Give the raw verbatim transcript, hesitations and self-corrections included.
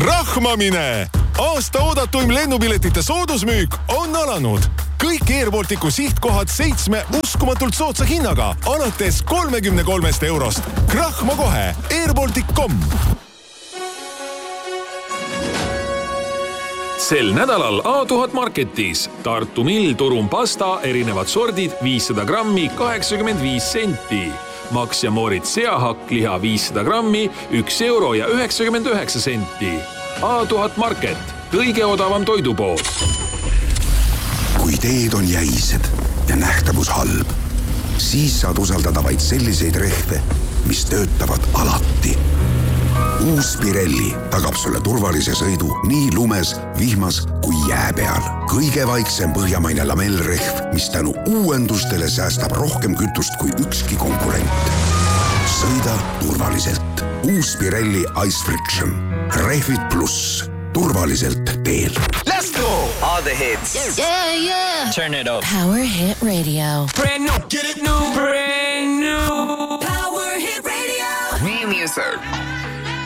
Krahmamine! Aasta oodatuim lennupiletite soodusmüük on alanud. Kõik Airbalticu sihtkohad seitsme uskumatult soodsa hinnaga alates kolmekümne kolmest eurost. Krahma kohe airbaltic dot com. Sel nädalal A tuhat Marketis Tartu Mill Turum pasta erinevad sordid viissada grammi kaheksakümmend viis senti. Max ja Moritz seahakk liha viissada grammi üks euro ja üheksakümmend üheksa senti. A tuhat Market, kõige odavam toidupood. Kui teed on jäised ja nähtavus halb, siis saad usaldada vaid selliseid rehve, mis töötavad alati. Uus Pirelli tagab sulle turvalise sõidu nii lumes, vihmas kui jää peal. Kõige vaiksem põhjamaine lamellrehv, mis tänu uuendustele säästab rohkem kütust kui ükski konkurent. Sõida turvaliselt. Uus Pirelli Ice Friction. Rehvid pluss. Turvaliselt teel. Let's go! All the hits. Yeah, yeah. Turn it up. Power Hit Radio. Brand new. Get it new. Brand new.